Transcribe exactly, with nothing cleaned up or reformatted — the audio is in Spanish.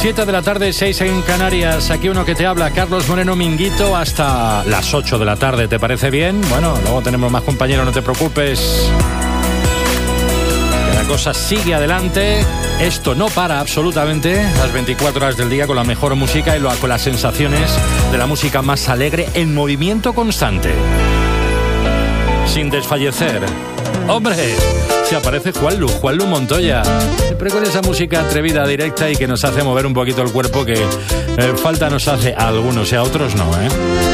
siete de la tarde, seis en Canarias. Aquí uno que te habla, Carlos Moreno Minguito, hasta las ocho de la tarde. ¿Te parece bien? Bueno, luego tenemos más compañeros, no te preocupes. Que la cosa sigue adelante. Esto no para absolutamente las veinticuatro horas del día con la mejor música y lo, con las sensaciones de la música más alegre en movimiento constante. Sin desfallecer. ¡Hombre! Se aparece Juanlu, Juanlu Montoya. Siempre con esa música atrevida, directa y que nos hace mover un poquito el cuerpo que eh, falta nos hace a algunos y a otros no, ¿eh?